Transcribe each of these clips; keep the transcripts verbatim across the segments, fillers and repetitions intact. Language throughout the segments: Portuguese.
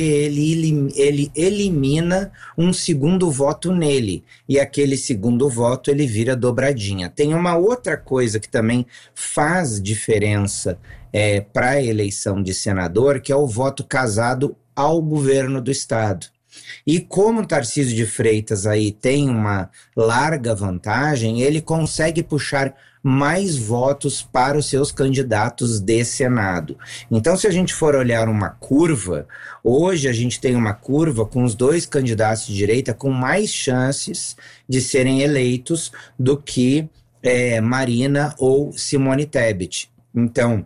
ele, elim- ele elimina um segundo voto nele, e aquele segundo voto ele vira dobradinha. Tem uma outra coisa que também faz diferença é, para a eleição de senador, que é o voto casado ao governo do estado. E como o Tarcísio de Freitas aí tem uma larga vantagem, ele consegue puxar mais votos para os seus candidatos de Senado. Então, se a gente for olhar uma curva, hoje a gente tem uma curva com os dois candidatos de direita com mais chances de serem eleitos do que é, Marina ou Simone Tebet. Então,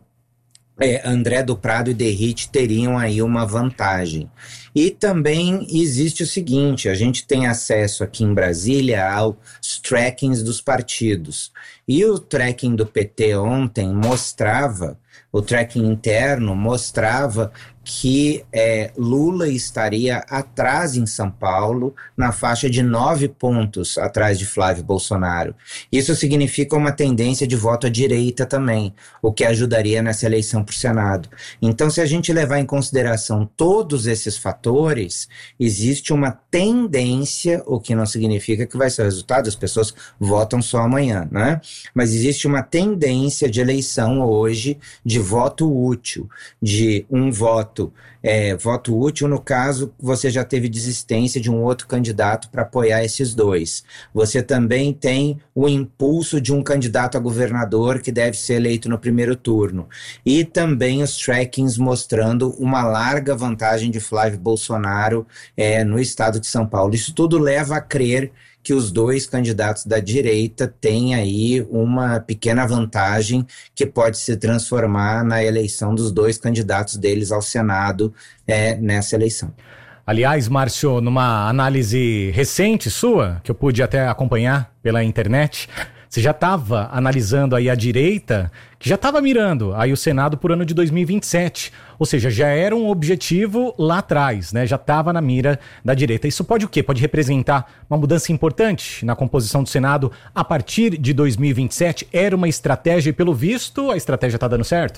É, André do Prado e Derrite teriam aí uma vantagem. E também existe o seguinte, a gente tem acesso aqui em Brasília aos trackings dos partidos. E o tracking do P T ontem mostrava, o tracking interno mostrava que é, Lula estaria atrás em São Paulo, na faixa de nove pontos atrás de Flávio Bolsonaro. Isso significa uma tendência de voto à direita também, o que ajudaria nessa eleição para o Senado. Então, se a gente levar em consideração todos esses fatores, existe uma tendência, o que não significa que vai ser o resultado, as pessoas votam só amanhã, né? Mas existe uma tendência de eleição hoje de voto útil, de um voto É, voto útil, no caso, você já teve desistência de um outro candidato para apoiar esses dois. Você também tem o impulso de um candidato a governador que deve ser eleito no primeiro turno. E também os trackings mostrando uma larga vantagem de Flávio Bolsonaro é, no estado de São Paulo. Isso tudo leva a crer que os dois candidatos da direita têm aí uma pequena vantagem que pode se transformar na eleição dos dois candidatos deles ao Senado é, nessa eleição. Aliás, Márcio, numa análise recente sua, que eu pude até acompanhar pela internet, você já estava analisando aí a direita, que já estava mirando aí o Senado por ano de dois mil e vinte e sete. Ou seja, já era um objetivo lá atrás, né? Já estava na mira da direita. Isso pode o quê? Pode representar uma mudança importante na composição do Senado a partir de dois mil e vinte e sete? Era uma estratégia e, pelo visto, a estratégia está dando certo?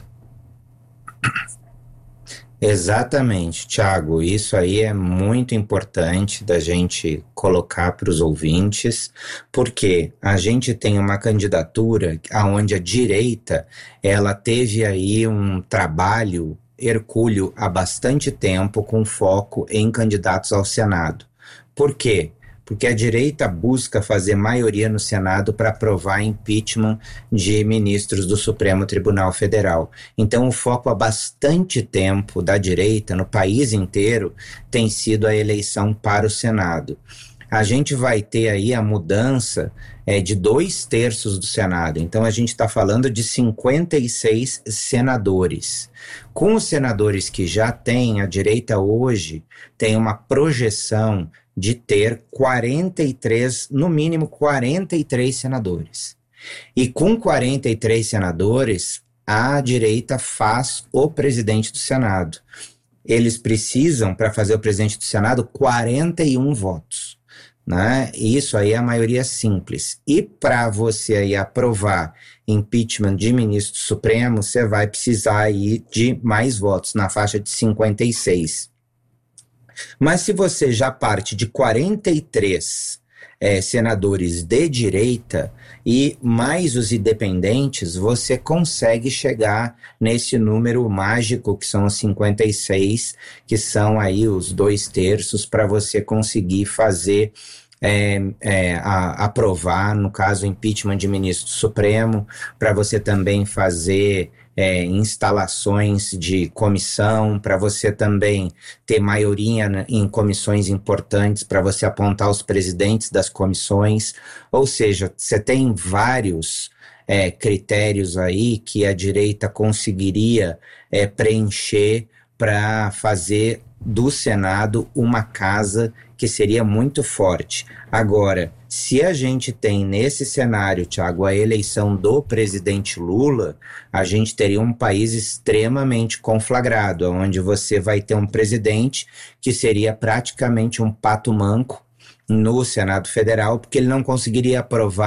Exatamente, Thiago, isso aí é muito importante da gente colocar para os ouvintes, porque a gente tem uma candidatura onde a direita, ela teve aí um trabalho hercúleo há bastante tempo com foco em candidatos ao Senado. Por quê? Porque a direita busca fazer maioria no Senado para aprovar impeachment de ministros do Supremo Tribunal Federal. Então, o foco há bastante tempo da direita, no país inteiro, tem sido a eleição para o Senado. A gente vai ter aí a mudança é, de dois terços do Senado. Então, a gente está falando de cinquenta e seis senadores. Com os senadores que já tem, a direita hoje tem uma projeção de ter quarenta e três, no mínimo quarenta e três senadores. E com quarenta e três senadores, a direita faz o presidente do Senado. Eles precisam, para fazer o presidente do Senado, quarenta e um votos. Né? Isso aí é a maioria simples. E para você aí aprovar impeachment de ministro supremo, você vai precisar aí de mais votos, na faixa de cinquenta e seis. Mas se você já parte de quarenta e três é, senadores de direita e mais os independentes, você consegue chegar nesse número mágico que são os cinquenta e seis, que são aí os dois terços para você conseguir fazer É, é, a, aprovar, no caso, impeachment de ministro supremo, para você também fazer é, instalações de comissão, para você também ter maioria em comissões importantes, para você apontar os presidentes das comissões. Ou seja, você tem vários é, critérios aí que a direita conseguiria é, preencher para fazer do Senado uma casa que seria muito forte. Agora, se a gente tem nesse cenário, Thiago, a eleição do presidente Lula, a gente teria um país extremamente conflagrado, onde você vai ter um presidente que seria praticamente um pato manco no Senado Federal, porque ele não conseguiria aprovar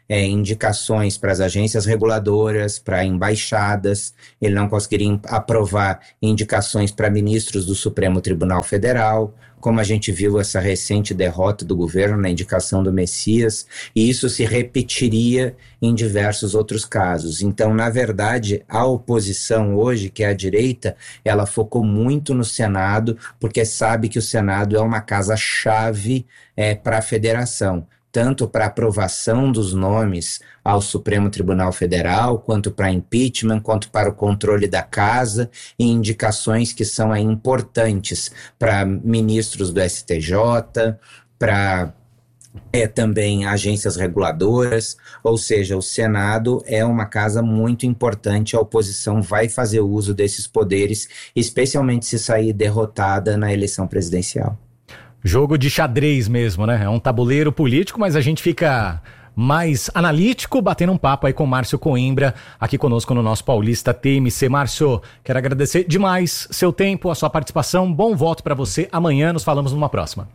é, indicações para as agências reguladoras, para embaixadas, ele não conseguiria aprovar indicações para ministros do Supremo Tribunal Federal, como a gente viu essa recente derrota do governo na indicação do Messias, e isso se repetiria em diversos outros casos. Então, na verdade, a oposição hoje, que é a direita, ela focou muito no Senado, porque sabe que o Senado é uma casa-chave é, para a federação, tanto para aprovação dos nomes ao Supremo Tribunal Federal, quanto para impeachment, quanto para o controle da casa, e indicações que são aí importantes para ministros do S T J, para é, também agências reguladoras, ou seja, o Senado é uma casa muito importante, a oposição vai fazer uso desses poderes, especialmente se sair derrotada na eleição presidencial. Jogo de xadrez mesmo, né? É um tabuleiro político, mas a gente fica mais analítico, batendo um papo aí com o Márcio Coimbra, aqui conosco no nosso Paulista T M C. Márcio, quero agradecer demais seu tempo, a sua participação. Bom voto para você. Amanhã nos falamos numa próxima.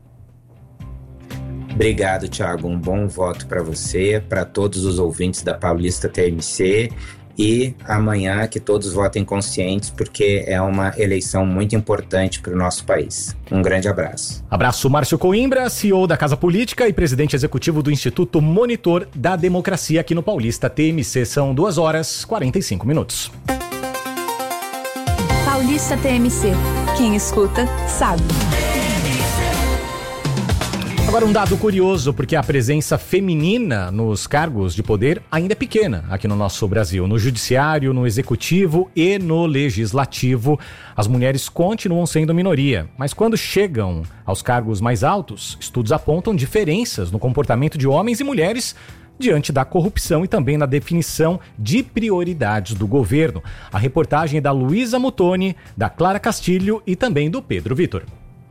Obrigado, Thiago. Um bom voto para você, para todos os ouvintes da Paulista T M C. E amanhã que todos votem conscientes, porque é uma eleição muito importante para o nosso país. Um grande abraço. Abraço, Márcio Coimbra, C E O da Casa Política e presidente executivo do Instituto Monitor da Democracia aqui no Paulista T M C. São duas horas e quarenta e cinco minutos. Paulista T M C. Quem escuta, sabe. Agora um dado curioso, porque a presença feminina nos cargos de poder ainda é pequena aqui no nosso Brasil. No judiciário, no executivo e no legislativo, as mulheres continuam sendo minoria. Mas quando chegam aos cargos mais altos, estudos apontam diferenças no comportamento de homens e mulheres diante da corrupção e também na definição de prioridades do governo. A reportagem é da Luísa Mutoni, da Clara Castilho e também do Pedro Vitor.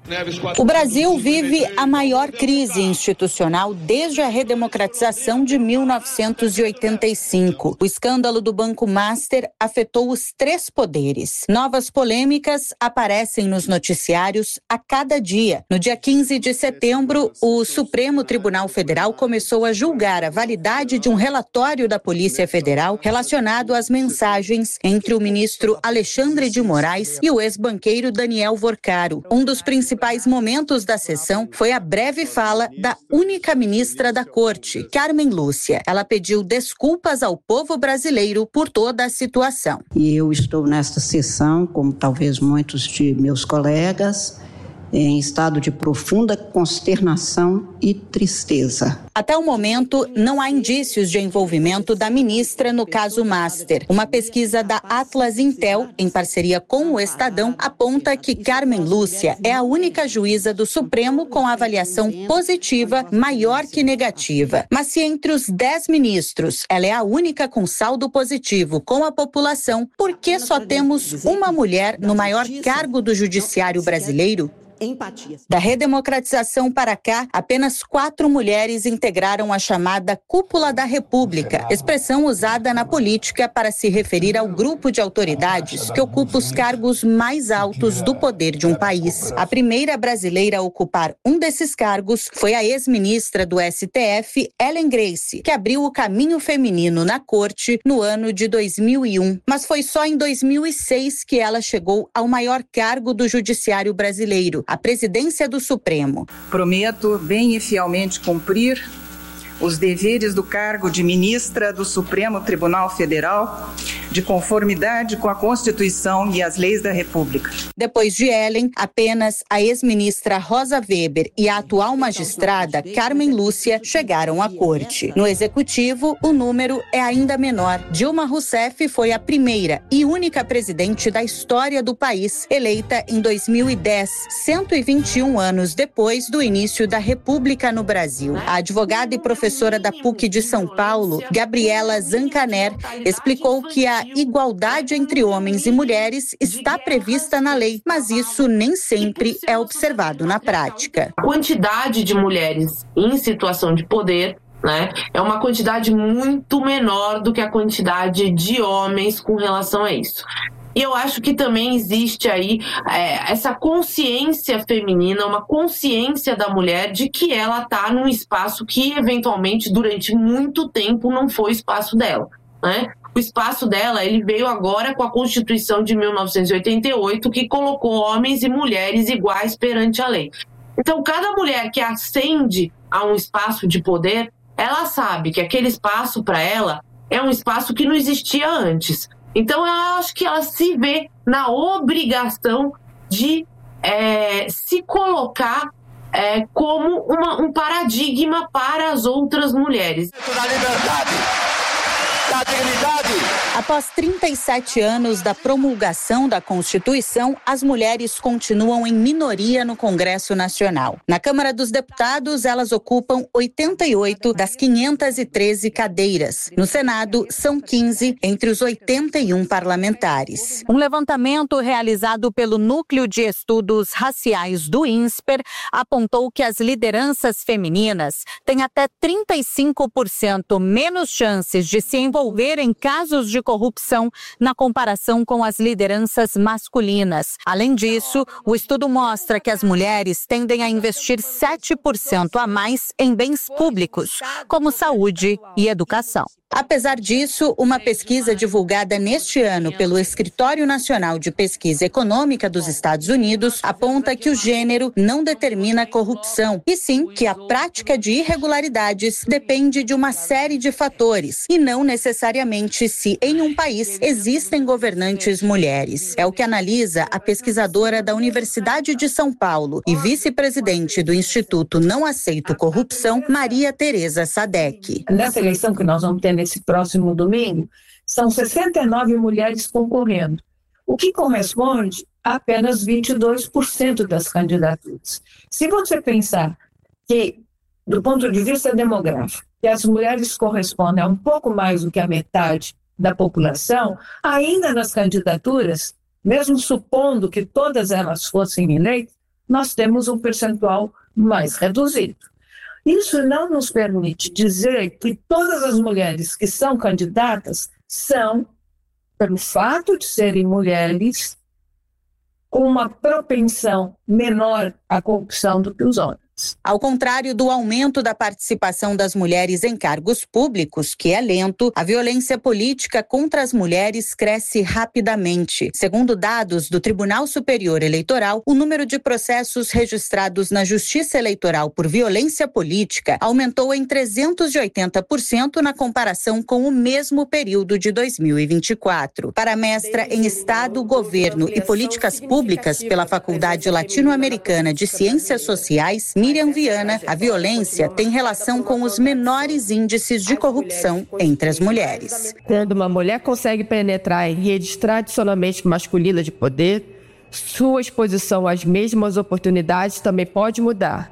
O Brasil vive a maior crise institucional desde a redemocratização de mil novecentos e oitenta e cinco. O escândalo do Banco Master afetou os três poderes. Novas polêmicas aparecem nos noticiários a cada dia. No dia quinze de setembro, o Supremo Tribunal Federal começou a julgar a validade de um relatório da Polícia Federal relacionado às mensagens entre o ministro Alexandre de Moraes e o ex-banqueiro Daniel Vorcaro. Um dos principais principais momentos da sessão foi a breve fala da única ministra da Corte, Carmen Lúcia. Ela pediu desculpas ao povo brasileiro por toda a situação. E eu estou nesta sessão, como talvez muitos de meus colegas, em estado de profunda consternação e tristeza. Até o momento, não há indícios de envolvimento da ministra no caso Master. Uma pesquisa da Atlas Intel, em parceria com o Estadão, aponta que Carmen Lúcia é a única juíza do Supremo com avaliação positiva maior que negativa. Mas se entre os dez ministros ela é a única com saldo positivo com a população, por que só temos uma mulher no maior cargo do judiciário brasileiro? Empatia. Da redemocratização para cá, apenas quatro mulheres integraram a chamada Cúpula da República, expressão usada na política para se referir ao grupo de autoridades que ocupa os cargos mais altos do poder de um país. A primeira brasileira a ocupar um desses cargos foi a ex-ministra do S T F, Ellen Grace, que abriu o caminho feminino na corte no ano de dois mil e um. Mas foi só em dois mil e seis que ela chegou ao maior cargo do judiciário brasileiro, a presidência do Supremo. Prometo bem e fielmente cumprir os deveres do cargo de ministra do Supremo Tribunal Federal, de conformidade com a Constituição e as leis da República. Depois de Ellen, apenas a ex-ministra Rosa Weber e a atual magistrada Carmen Lúcia chegaram à corte. No executivo, o número é ainda menor. Dilma Rousseff foi a primeira e única presidente da história do país, eleita em dois mil e dez, cento e vinte e um anos depois do início da República no Brasil. A advogada e professora da P U C de São Paulo, Gabriela Zancaner, explicou que a igualdade entre homens e mulheres está prevista na lei, mas isso nem sempre é observado na prática. A quantidade de mulheres em situação de poder, né, é uma quantidade muito menor do que a quantidade de homens com relação a isso. E eu acho que também existe aí é, essa consciência feminina, uma consciência da mulher de que ela está num espaço que, eventualmente, durante muito tempo não foi o espaço dela, né? O espaço dela, ele veio agora com a Constituição de mil novecentos e oitenta e oito, que colocou homens e mulheres iguais perante a lei. Então, cada mulher que ascende a um espaço de poder, ela sabe que aquele espaço, para ela, é um espaço que não existia antes. Então, eu acho que ela se vê na obrigação de é, se colocar é, como uma, um paradigma para as outras mulheres. Da liberdade, da dignidade. Após trinta e sete anos da promulgação da Constituição, as mulheres continuam em minoria no Congresso Nacional. Na Câmara dos Deputados, elas ocupam oitenta e oito das quinhentas e treze cadeiras. No Senado, são quinze entre os oitenta e um parlamentares. Um levantamento realizado pelo Núcleo de Estudos Raciais do INSPER apontou que as lideranças femininas têm até trinta e cinco por cento menos chances de se envolver em casos de corrupção na comparação com as lideranças masculinas. Além disso, o estudo mostra que as mulheres tendem a investir sete por cento a mais em bens públicos, como saúde e educação. Apesar disso, uma pesquisa divulgada neste ano pelo Escritório Nacional de Pesquisa Econômica dos Estados Unidos aponta que o gênero não determina a corrupção, e sim que a prática de irregularidades depende de uma série de fatores, e não necessariamente se em um país existem governantes mulheres. É o que analisa a pesquisadora da Universidade de São Paulo e vice-presidente do Instituto Não Aceito Corrupção, Maria Tereza Sadek. Nessa eleição que nós vamos ter nesse próximo domingo, são sessenta e nove mulheres concorrendo, o que corresponde a apenas vinte e dois por cento das candidaturas. Se você pensar que, do ponto de vista demográfico, que as mulheres correspondem a um pouco mais do que a metade da população, ainda nas candidaturas, mesmo supondo que todas elas fossem eleitas, nós temos um percentual mais reduzido. Isso não nos permite dizer que todas as mulheres que são candidatas são, pelo fato de serem mulheres, com uma propensão menor à corrupção do que os homens. Ao contrário do aumento da participação das mulheres em cargos públicos, que é lento, a violência política contra as mulheres cresce rapidamente. Segundo dados do Tribunal Superior Eleitoral, o número de processos registrados na Justiça Eleitoral por violência política aumentou em trezentos e oitenta por cento na comparação com o mesmo período de dois mil e vinte e quatro. Para a mestra em Estado, Governo e Políticas Públicas pela Faculdade Latino-Americana de Ciências Sociais, Miriam Viana, a violência tem relação com os menores índices de corrupção entre as mulheres. Quando uma mulher consegue penetrar em redes tradicionalmente masculinas de poder, sua exposição às mesmas oportunidades também pode mudar.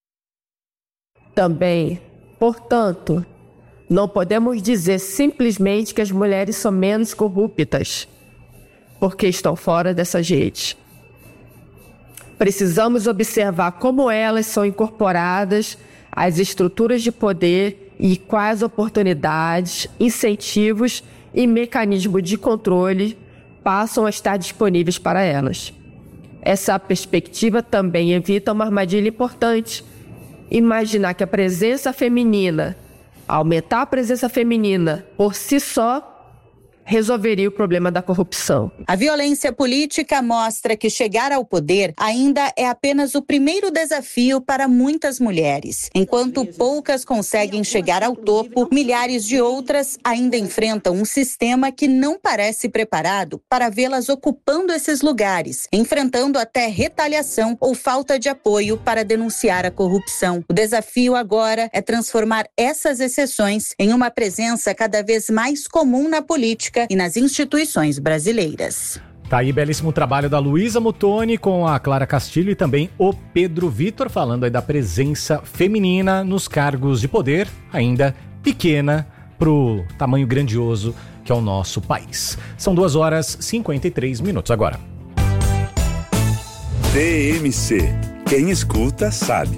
Também, portanto, não podemos dizer simplesmente que as mulheres são menos corruptas, porque estão fora dessas redes. Precisamos observar como elas são incorporadas às estruturas de poder e quais oportunidades, incentivos e mecanismos de controle passam a estar disponíveis para elas. Essa perspectiva também evita uma armadilha importante. Imaginar que a presença feminina, aumentar a presença feminina por si só, resolveria o problema da corrupção. A violência política mostra que chegar ao poder ainda é apenas o primeiro desafio para muitas mulheres. Enquanto poucas conseguem chegar ao topo, milhares de outras ainda enfrentam um sistema que não parece preparado para vê-las ocupando esses lugares, enfrentando até retaliação ou falta de apoio para denunciar a corrupção. O desafio agora é transformar essas exceções em uma presença cada vez mais comum na política e nas instituições brasileiras. Tá aí, belíssimo trabalho da Luísa Muttoni com a Clara Castilho e também o Pedro Vitor, falando aí da presença feminina nos cargos de poder, ainda pequena pro tamanho grandioso que é o nosso país. São duas horas e cinquenta e três minutos agora. T M C. Quem escuta sabe.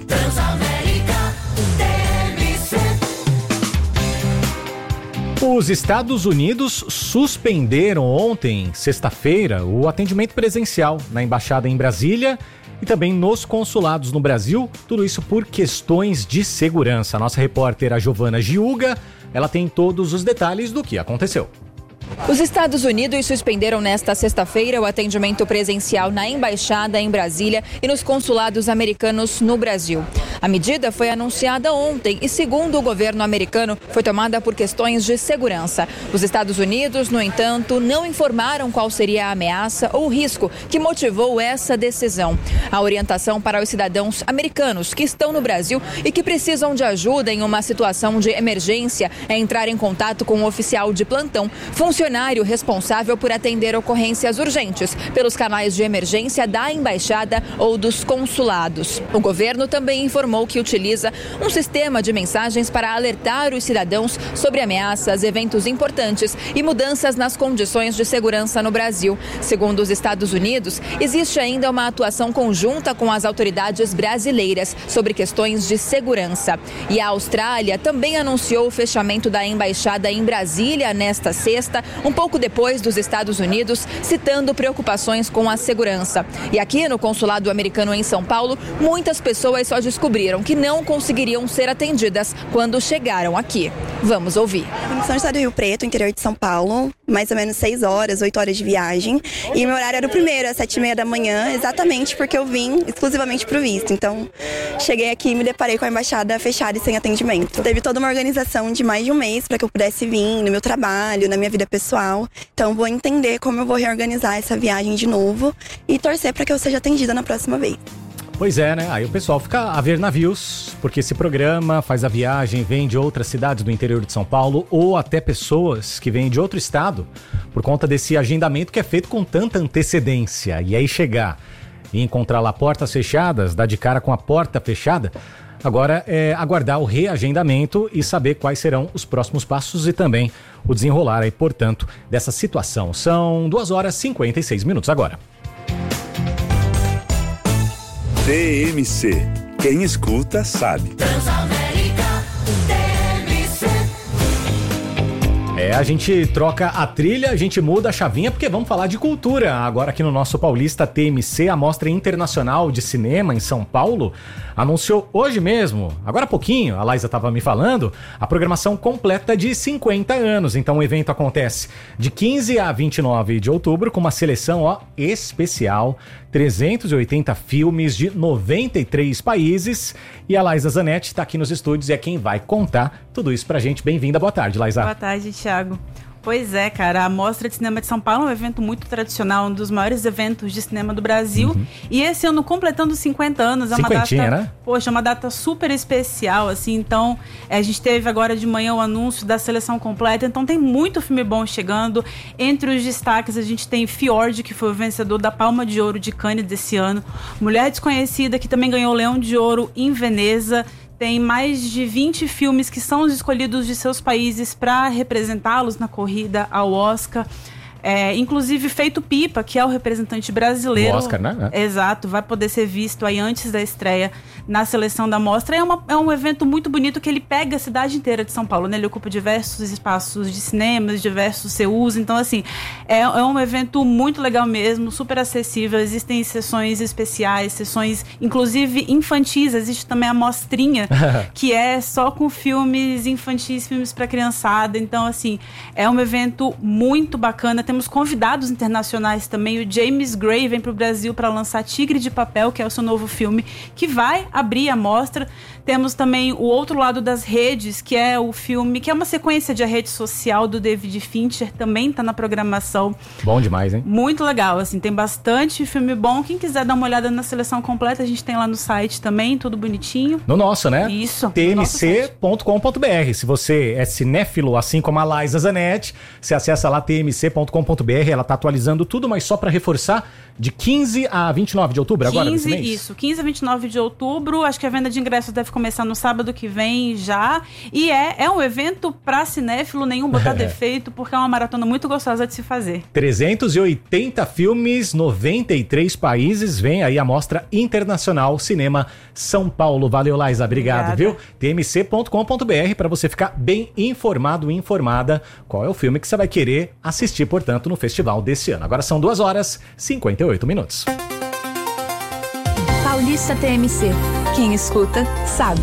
Os Estados Unidos suspenderam ontem, sexta-feira, o atendimento presencial na embaixada em Brasília e também nos consulados no Brasil, tudo isso por questões de segurança. A nossa repórter, a Giovana Giuga, ela tem todos os detalhes do que aconteceu. Os Estados Unidos suspenderam nesta sexta-feira o atendimento presencial na embaixada em Brasília e nos consulados americanos no Brasil. A medida foi anunciada ontem e, segundo o governo americano, foi tomada por questões de segurança. Os Estados Unidos, no entanto, não informaram qual seria a ameaça ou o risco que motivou essa decisão. A orientação para os cidadãos americanos que estão no Brasil e que precisam de ajuda em uma situação de emergência é entrar em contato com um oficial de plantão, funcionário responsável por atender ocorrências urgentes pelos canais de emergência da embaixada ou dos consulados. O governo também informou que utiliza um sistema de mensagens para alertar os cidadãos sobre ameaças, eventos importantes e mudanças nas condições de segurança no Brasil. Segundo os Estados Unidos, existe ainda uma atuação conjunta com as autoridades brasileiras sobre questões de segurança. E a Austrália também anunciou o fechamento da embaixada em Brasília nesta sexta, um pouco depois dos Estados Unidos, citando preocupações com a segurança. E aqui no consulado americano em São Paulo, muitas pessoas só descobriram que não conseguiriam ser atendidas quando chegaram aqui. Vamos ouvir. São José do Rio Preto, interior de São Paulo, mais ou menos seis horas, oito horas de viagem. E meu horário era o primeiro, às sete e meia da manhã, exatamente porque eu vim exclusivamente pro visto. Então, cheguei aqui e me deparei com a embaixada fechada e sem atendimento. Teve toda uma organização de mais de um mês para que eu pudesse vir no meu trabalho, na minha vida pessoal. Então, vou entender como eu vou reorganizar essa viagem de novo e torcer para que eu seja atendida na próxima vez. Pois é, né? Aí o pessoal fica a ver navios, porque esse programa faz a viagem, vem de outras cidades do interior de São Paulo ou até pessoas que vêm de outro estado por conta desse agendamento que é feito com tanta antecedência. E aí chegar e encontrar lá portas fechadas, dar de cara com a porta fechada, agora é aguardar o reagendamento e saber quais serão os próximos passos e também o desenrolar aí, portanto, dessa situação. São duas horas e cinquenta e seis minutos agora. T M C. Quem escuta sabe. É, a gente troca a trilha, a gente muda a chavinha, porque vamos falar de cultura. Agora aqui no nosso Paulista T M C, a Mostra Internacional de Cinema em São Paulo anunciou hoje mesmo, agora há pouquinho, a Laísa estava me falando, a programação completa de cinquenta anos. Então o evento acontece de quinze a vinte e nove de outubro com uma seleção ó, especial, trezentos e oitenta filmes de noventa e três países. E a Laísa Zanetti está aqui nos estúdios e é quem vai contar tudo isso pra gente. Bem-vinda, boa tarde, Laísa. Boa tarde, Thiago. Pois é, cara, a Mostra de Cinema de São Paulo é um evento muito tradicional, um dos maiores eventos de cinema do Brasil. Uhum. E esse ano, completando cinquenta anos, é uma data, né? Poxa, uma data super especial, assim. Então, a gente teve agora de manhã o anúncio da seleção completa. Então, tem muito filme bom chegando. Entre os destaques, a gente tem Fjord, que foi o vencedor da Palma de Ouro de Cannes desse ano. Mulher Desconhecida, que também ganhou o Leão de Ouro em Veneza. Tem mais de vinte filmes que são os escolhidos de seus países para representá-los na corrida ao Oscar. É, inclusive Feito Pipa, que é o representante brasileiro. O Oscar, né? É. Exato, vai poder ser visto aí antes da estreia na seleção da mostra. É, uma, é um evento muito bonito que ele pega a cidade inteira de São Paulo, né? Ele ocupa diversos espaços de cinemas, diversos C Us. Então, assim, é, é um evento muito legal mesmo, super acessível. Existem sessões especiais, sessões, inclusive, infantis. Existe também a mostrinha, que é só com filmes infantis, filmes para criançada. Então, assim, é um evento muito bacana. Temos convidados internacionais também. O James Gray vem para o Brasil para lançar Tigre de Papel, que é o seu novo filme, que vai abrir a mostra. Temos também O Outro Lado das Redes, que é o filme, que é uma sequência de A Rede Social, do David Fincher, também está na programação. Bom demais, hein? Muito legal, assim, tem bastante filme bom. Quem quiser dar uma olhada na seleção completa, a gente tem lá no site também, tudo bonitinho. No nosso, né? Isso. T M C ponto com ponto b r. Se você é cinéfilo, assim como a Laísa Zanetti, você acessa lá T M C ponto com com ponto b r, ela está atualizando tudo, mas só para reforçar, de quinze a vinte e nove de outubro, agora nesse mês? Isso, quinze a vinte e nove de outubro, acho que a venda de ingressos deve começar no sábado que vem já, e é, é um evento para cinéfilo, nenhum botar defeito, porque é uma maratona muito gostosa de se fazer. trezentos e oitenta filmes, noventa e três países, vem aí a Mostra Internacional Cinema São Paulo. Valeu, Laisa, obrigado, Obrigada. viu? t m c ponto com ponto b r para você ficar bem informado e informada qual é o filme que você vai querer assistir, portanto, no festival desse ano. Agora são duas horas e cinquenta e oito minutos. Paulista T M C. Quem escuta, sabe.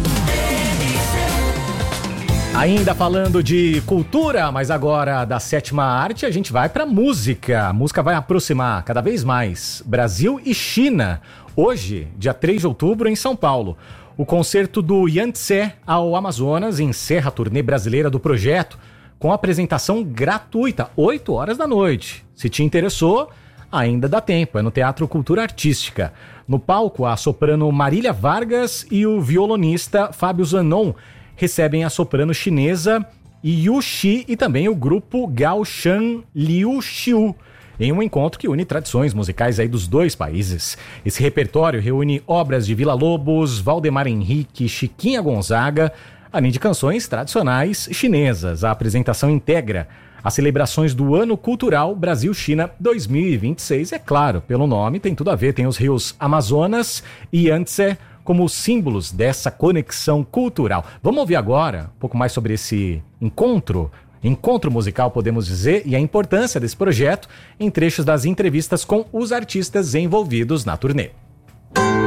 Ainda falando de cultura, mas agora da sétima arte, a gente vai para música. A música vai aproximar cada vez mais Brasil e China. Hoje, dia três de outubro, em São Paulo. O concerto do Yangtze ao Amazonas encerra a turnê brasileira do projeto com apresentação gratuita, oito horas da noite. Se te interessou, ainda dá tempo, é no Teatro Cultura Artística. No palco, a soprano Marília Vargas e o violonista Fábio Zanon recebem a soprano chinesa Yu Xi e também o grupo Gaoshan Liu Xiu, em um encontro que une tradições musicais aí dos dois países. Esse repertório reúne obras de Villa-Lobos, Valdemar Henrique, Chiquinha Gonzaga, além de canções tradicionais chinesas. A apresentação integra as celebrações do Ano Cultural Brasil-China dois mil e vinte e seis. É claro, pelo nome tem tudo a ver, tem os rios Amazonas e Yangtze como símbolos dessa conexão cultural. Vamos ouvir agora um pouco mais sobre esse encontro, encontro musical, podemos dizer, e a importância desse projeto em trechos das entrevistas com os artistas envolvidos na turnê.